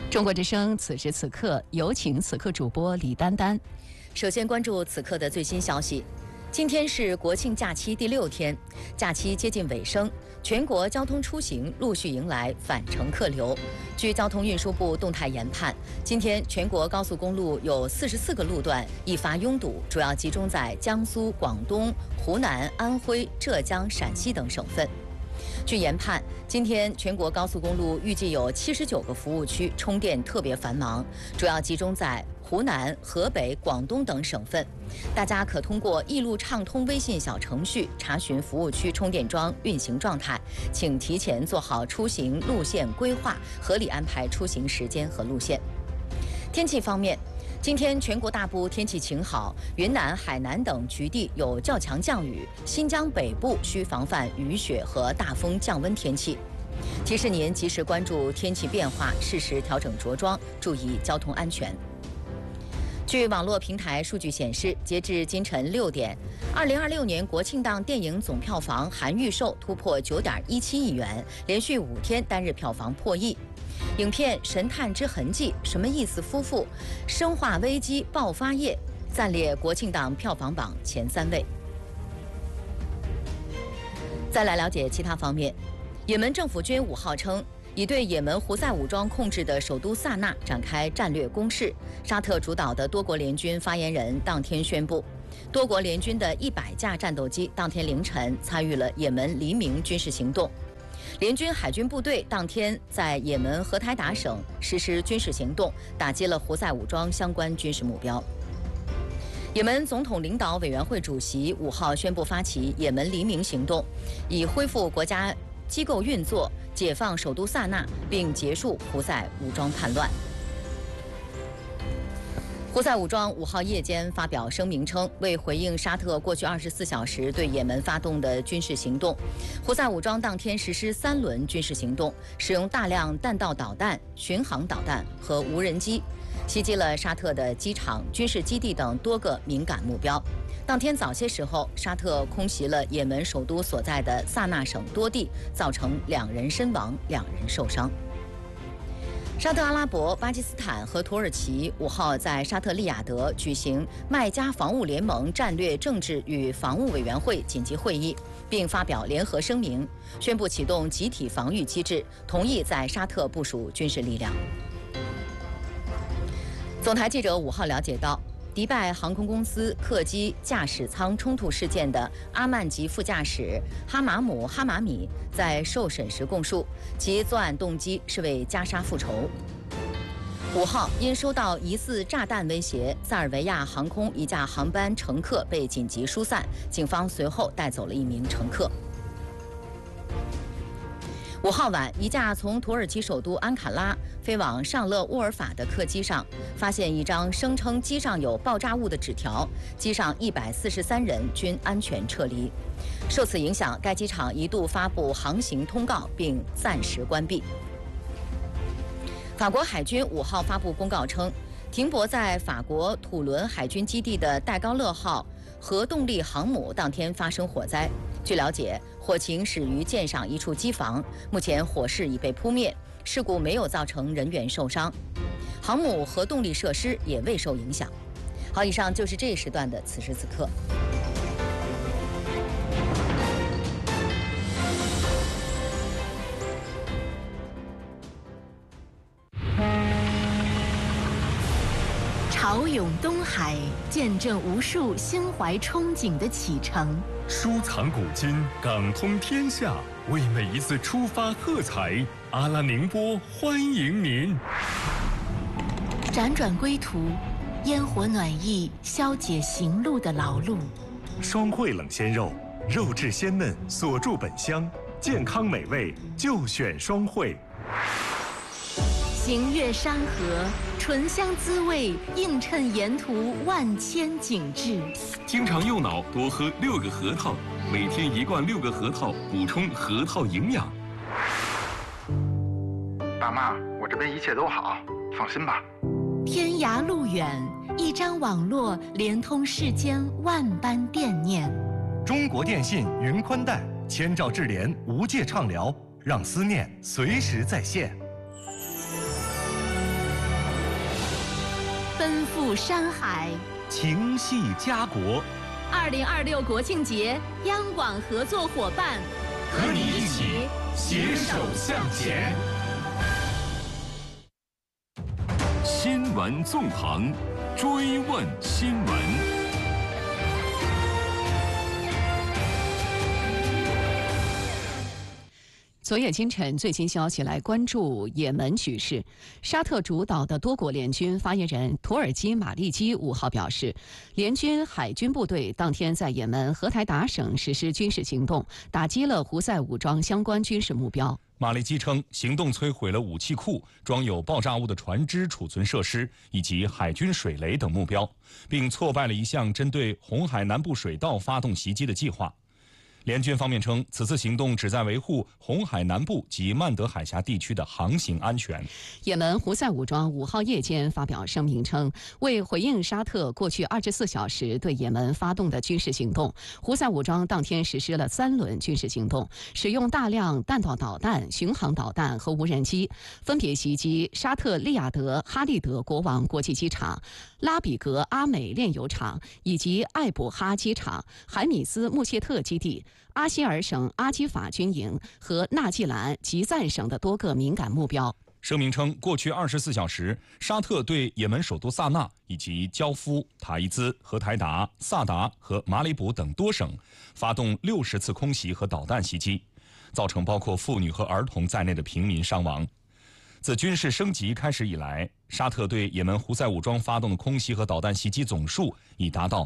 中国之声此时此刻，有请此刻主播李丹丹。 首先关注此刻的最新消息。今天是国庆假期第6天，假期接近尾声，全国交通出行陆续迎来返程客流。据交通运输部动态研判，今天全国高速公路有44个路段易发拥堵，主要集中在江苏、广东、湖南、安徽、浙江、陕西等省份。据研判，今天全国高速公路预计有79个服务区充电特别繁忙，主要集中在湖南、河北、广东等省份。大家可通过易路畅通微信小程序查询服务区充电桩运行状态，请提前做好出行路线规划，合理安排出行时间和路线。天气方面，今天全国大部天气晴好，云南、海南等局地有较强降雨，新疆北部需防范雨雪和大风降温天气。提示您及时关注天气变化，适时调整着装，注意交通安全。据网络平台数据显示，截至今晨6点，2026年国庆档电影总票房含预售突破9.17亿元，连续5天单日票房破亿。影片《神探之痕迹》、什么意思夫妇、生化危机爆发夜暂列国庆档票房榜前3位。再来了解其他方面，也门政府军5号称，已对也门胡塞武装控制的首都萨那展开战略攻势。沙特主导的多国联军发言人当天宣布，多国联军的100架战斗机当天凌晨参与了也门黎明军事行动。联军海军部队当天在也门荷台达省实施军事行动，打击了胡塞武装相关军事目标。也门总统领导委员会主席5号宣布发起也门黎明行动，以恢复国家机构运作，解放首都萨那，并结束胡塞武装叛乱。胡塞武装5号夜间发表声明称，为回应沙特过去24小时对也门发动的军事行动，胡塞武装当天实施3轮军事行动，使用大量弹道导弹、巡航导弹和无人机，袭击了沙特的机场、军事基地等多个敏感目标。当天早些时候，沙特空袭了也门首都所在的萨那省多地，造成2人身亡、2人受伤。沙特阿拉伯、巴基斯坦和土耳其5号在沙特利雅得举行麦加防务联盟战略政治与防务委员会紧急会议，并发表联合声明，宣布启动集体防御机制，同意在沙特部署军事力量。总台记者5号了解到，迪拜航空公司客机驾驶舱冲突事件的阿曼籍副驾驶哈马姆·哈马米在受审时供述，其作案动机是为加沙复仇。5号因收到疑似炸弹威胁，塞尔维亚航空一架航班乘客被紧急疏散，警方随后带走了1名乘客。5号晚，一架从土耳其首都安卡拉飞往上勒沃尔法的客机上，发现一张声称机上有爆炸物的纸条，机上143人均安全撤离。受此影响，该机场一度发布航行通告并暂时关闭。法国海军5号发布公告称，停泊在法国土伦海军基地的戴高乐号核动力航母当天发生火灾。据了解，火情始于舰上一处机房，目前火势已被扑灭，事故没有造成人员受伤，航母核动力设施也未受影响。好，以上就是这一时段的此时此刻。 潮涌东海，见证无数心怀憧憬的启程。 收藏古今，港通天下，为每一次出发喝彩。阿拉宁波欢迎您。 辗转归途，烟火暖意消解行路的劳碌。 双汇冷鲜肉，肉质鲜嫩，锁住本香，健康美味就选双汇。 行越山河，醇香滋味映衬沿途万千景致。 经常右脑多喝6个核桃，每天1罐6个核桃，补充核桃营养。 爸妈，我这边一切都好，放心吧。 天涯路远，一张网络连通世间万般惦念。 中国电信云宽带，千兆智联无界畅聊，让思念随时在线。 奔赴山海， 情系家国。 2026国庆节，央广合作伙伴， 和你一起携手向前。新闻纵横，追问新闻。 昨夜今晨最新消息来关注也门局势。沙特主导的多国联军发言人土耳其马利基5号表示，联军海军部队当天在也门荷台达省实施军事行动，打击了胡塞武装相关军事目标。 马利基称，行动摧毁了武器库、装有爆炸物的船只储存设施以及海军水雷等目标，并挫败了一项针对红海南部水道发动袭击的计划。联军方面称，此次行动旨在维护红海南部及曼德海峡地区的航行安全。 也门胡塞武装5号夜间发表声明称，为回应沙特过去24小时对也门发动的军事行动，胡塞武装当天实施了3轮军事行动，使用大量弹道导弹、巡航导弹和无人机，分别袭击沙特利雅得哈利德国王国际机场、拉比格阿美炼油厂以及艾卜哈机场、海米斯穆切特基地、阿希尔省阿基法军营和纳季兰吉赞省的多个敏感目标。 声明称，过去24小时，沙特对也门首都萨那以及焦夫、塔伊兹、荷台达、萨达和马里卜等多省发动60次空袭和导弹袭击，造成包括妇女和儿童在内的平民伤亡。自军事升级开始以来，沙特对也门胡塞武装发动的空袭和导弹袭击总数已达到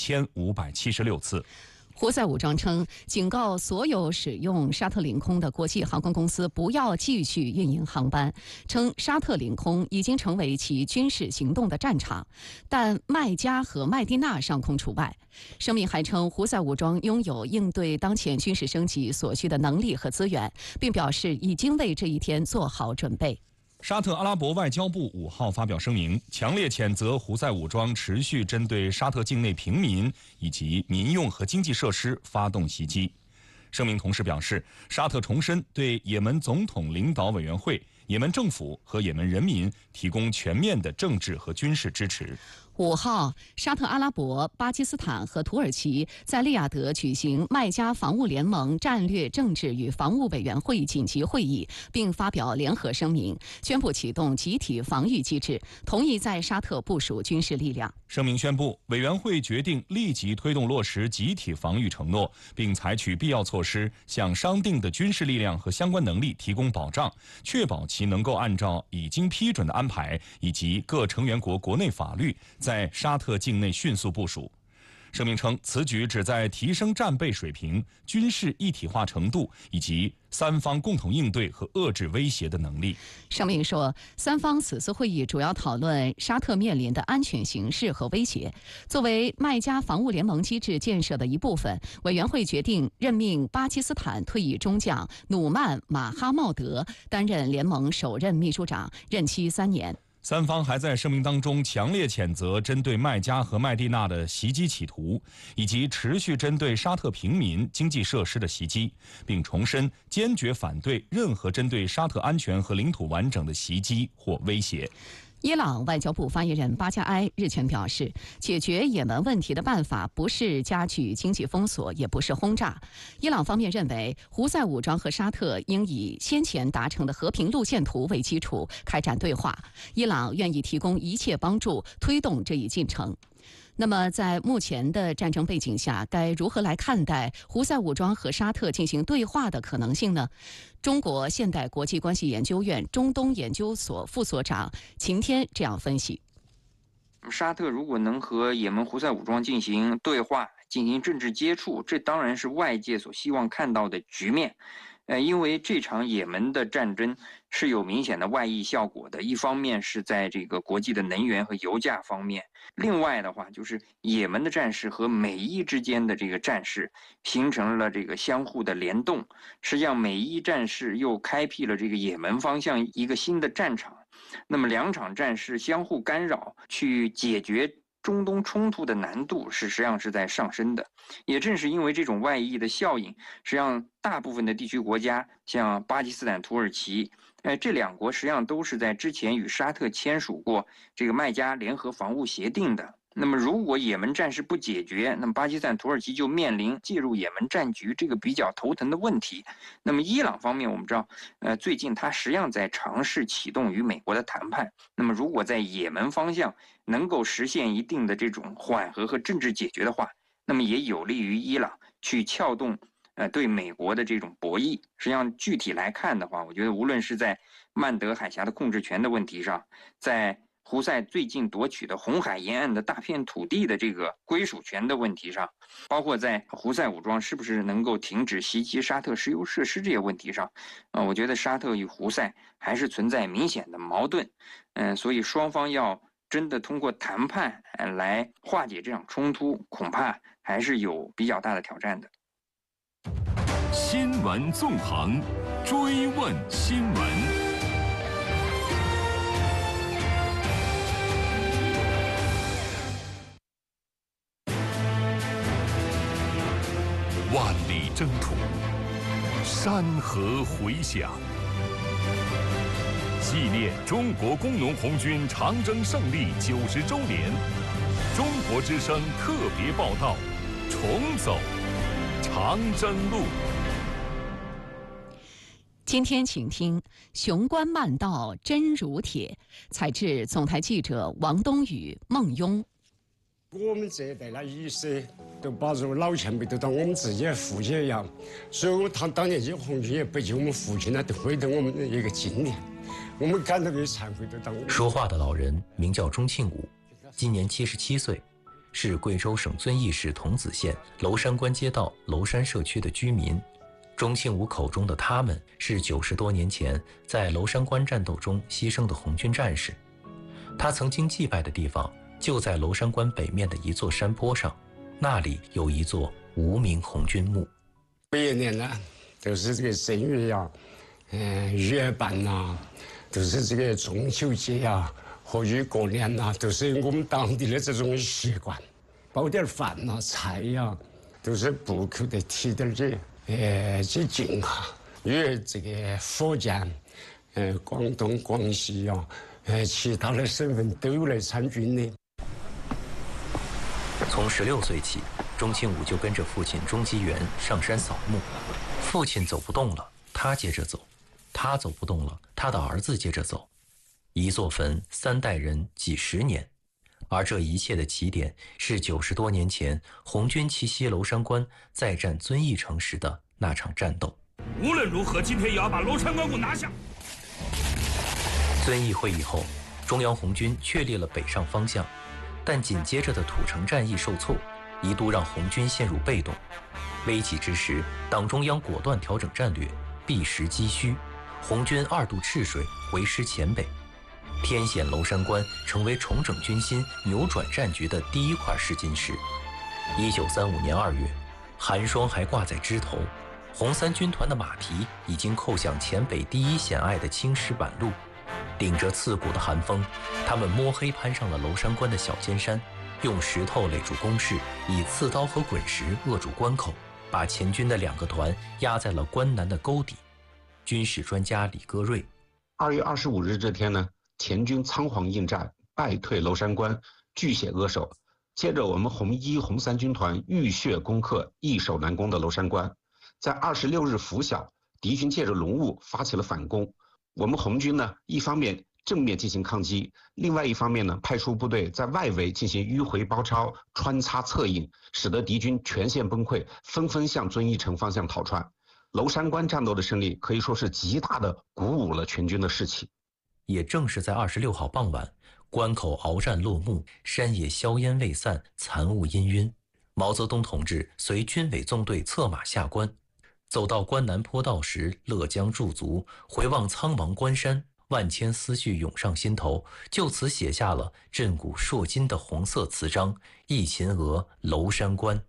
1576次。 胡塞武装称，警告所有使用沙特领空的国际航空公司不要继续运营航班，称沙特领空已经成为其军事行动的战场，但麦加和麦地那上空除外。声明还称，胡塞武装拥有应对当前军事升级所需的能力和资源，并表示已经为这一天做好准备。 沙特阿拉伯外交部5号发表声明，强烈谴责胡塞武装持续针对沙特境内平民以及民用和经济设施发动袭击。声明同时表示，沙特重申对也门总统领导委员会、也门政府和也门人民提供全面的政治和军事支持。 5号，沙特阿拉伯、巴基斯坦和土耳其在利雅得举行麦加防务联盟战略政治与防务委员会紧急会议，并发表联合声明，宣布启动集体防御机制，同意在沙特部署军事力量。 声明宣布，委员会决定立即推动落实集体防御承诺，并采取必要措施，向商定的军事力量和相关能力提供保障，确保其能够按照已经批准的安排以及各成员国国内法律，在沙特境内迅速部署。声明称，此举旨在提升战备水平、军事一体化程度以及三方共同应对和遏制威胁的能力。 声明说，三方此次会议主要讨论沙特面临的安全形势和威胁。作为麦加防务联盟机制建设的一部分，委员会决定任命巴基斯坦退役中将努曼·马哈茂德担任联盟首任秘书长，任期3年。 三方还在声明当中强烈谴责针对麦加和麦地那的袭击企图，以及持续针对沙特平民、经济设施的袭击，并重申坚决反对任何针对沙特安全和领土完整的袭击或威胁。 伊朗外交部发言人巴加埃日前表示，解决也门问题的办法不是加剧经济封锁，也不是轰炸。伊朗方面认为，胡塞武装和沙特应以先前达成的和平路线图为基础开展对话，伊朗愿意提供一切帮助，推动这一进程。那么，在目前的战争背景下，该如何来看待胡塞武装和沙特进行对话的可能性呢？中国现代国际关系研究院中东研究所副所长秦天这样分析： 沙特如果能和也门胡塞武装进行对话、进行政治接触，这当然是外界所希望看到的局面。因为这场也门的战争是有明显的外溢效果的，一方面是在这个国际的能源和油价方面，另外的话就是也门的战事和美伊之间的这个战事形成了这个相互的联动，实际上美伊战事又开辟了这个也门方向一个新的战场，那么两场战事相互干扰，去解决中东冲突的难度实际上是在上升的。也正是因为这种外溢的效应，实际上大部分的地区国家，像巴基斯坦、土耳其， 这两国实际上都是在之前与沙特签署过这个麦加联合防务协定的。那么如果也门战事不解决，那么巴基斯坦、土耳其就面临介入也门战局这个比较头疼的问题。那么伊朗方面，我们知道，最近他实际上在尝试启动与美国的谈判。那么如果在也门方向能够实现一定的这种缓和和政治解决的话，那么也有利于伊朗去撬动对美国的这种博弈。实际上具体来看的话，我觉得无论是在曼德海峡的控制权的问题上，在胡塞最近夺取的红海沿岸的大片土地的这个归属权的问题上，包括在胡塞武装是不是能够停止袭击沙特石油设施这些问题上，我觉得沙特与胡塞还是存在明显的矛盾，所以双方要真的通过谈判来化解这场冲突，恐怕还是有比较大的挑战的。 新闻纵横，追问新闻。 万里征途，山河回响。纪念中国工农红军长征胜利90周年，中国之声特别报道：重走长征路。 今天请听“雄关漫道真如铁”，采自总台记者王东宇、孟庸。 我们这一代的意识都把这个老前辈都当我们自己的父亲一样，所以他当年这红军也不及我们父亲呢，都毁了我们的一个经验，我们感到有惭愧的当。 说话的老人名叫钟庆武，今年77岁，是贵州省遵义市桐梓县娄山关街道娄山社区的居民。钟庆武口中的他们是90多年前在娄山关战斗中牺牲的红军战士。他曾经祭拜的地方就在娄山关北面的一座山坡上，那里有一座无名红军墓。 每一年呢，都是这个正月呀，月半呐，都是这个中秋节呀，或者过年呐，都是我们当地的这种习惯，包点饭呐、菜呀，都是不口的提点这敬哈。因为这个福建、广东、广西呀，其他的省份都有来参军的。 从16岁起，钟庆武就跟着父亲钟基元上山扫墓。父亲走不动了，他接着走；他走不动了，他的儿子接着走。一座坟，3代人，几十年。而这一切的起点是90多年前红军奇袭娄山关，再战遵义城时的那场战斗。 无论如何，今天也要把娄山关给我拿下。 遵义会议后，中央红军确立了北上方向。但紧接着的土城战役受挫，一度让红军陷入被动。危急之时，党中央果断调整战略，避实击虚，红军2渡赤水，回师黔北。天险娄山关成为重整军心、扭转战局的第一块试金石。1935年2月，寒霜还挂在枝头，红三军团的马蹄已经扣向黔北第一险隘的青石板路。顶着刺骨的寒风，他们摸黑攀上了娄山关的小尖山，用石头垒住工事，以刺刀和滚石扼住关口，把前军的2个团压在了关南的沟底。军事专家李戈瑞 ：2月25日这天呢，前军仓皇应战，败退娄山关，据险扼守。接着我们红1、红3军团浴血攻克易守难攻的娄山关。在26日拂晓，敌军借着浓雾发起了反攻。我们红军呢，一方面正面进行抗击，另外一方面呢，派出部队在外围进行迂回包抄、穿插策应，使得敌军全线崩溃，纷纷向遵义城方向逃窜。娄山关战斗的胜利可以说是极大的鼓舞了全军的士气。 也正是在26号傍晚，关口鏖战落幕，山野硝烟未散，残雾氤氲。毛泽东同志随军委纵队策马下关。走到关南坡道时，勒缰驻足，回望苍茫关山，万千思绪涌上心头，就此写下了震古烁今的红色词章《忆秦娥娄山关》。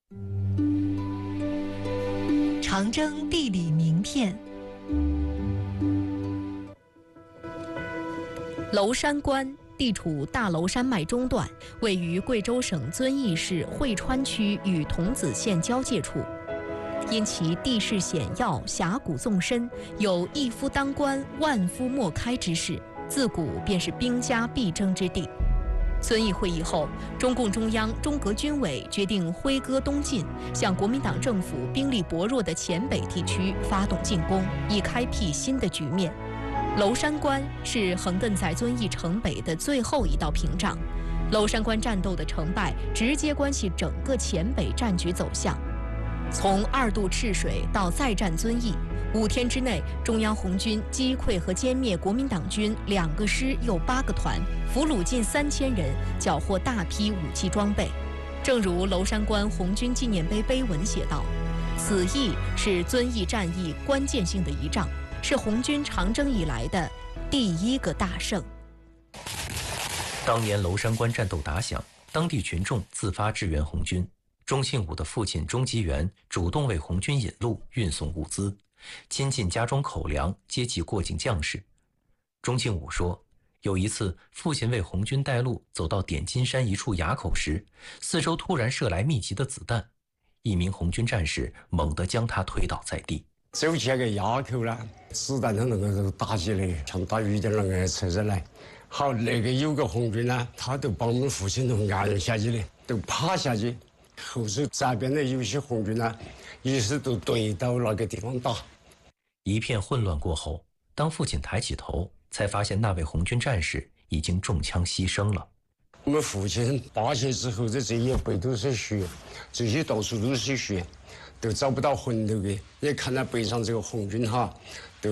长征地理名片。娄山关地处大娄山脉中段，位于贵州省遵义市会川区与桐梓县交界处。 因其地势险要、峡谷纵深，有一夫当关、万夫莫开之势，自古便是兵家必争之地。遵义会议后，中共中央、中革军委决定挥戈东进，向国民党政府兵力薄弱的黔北地区发动进攻，以开辟新的局面。娄山关是横亘在遵义城北的最后一道屏障，娄山关战斗的成败直接关系整个黔北战局走向。从2渡赤水到再战遵义，5天之内，中央红军击溃和歼灭国民党军2个师又8个团，俘虏近3000人，缴获大批武器装备。正如娄山关红军纪念碑碑文写道：“此役是遵义战役关键性的一仗，是红军长征以来的第1个大胜。” 当年娄山关战斗打响，当地群众自发支援红军。钟庆武的父亲钟吉元主动为红军引路、运送物资，亲近家中口粮，接济过境将士。钟庆武说，有一次父亲为红军带路，走到点金山一处垭口时，四周突然射来密集的子弹，一名红军战士猛地将他推倒在地。 走起那个垭口呢，子弹都能够打起来，像打雨点那个车子来。好，那个有个红军呢，他都把我们父亲都按下去了，都趴下去。后手这边的有些红军呢，也是都对到那个地方打。 一片混乱过后，当父亲抬起头，才发现那位红军战士已经中枪牺牲了。 我们父亲扒下之后，这一背都是血，这些到处都是血，都找不到魂头的。也看到背上这个红军哈。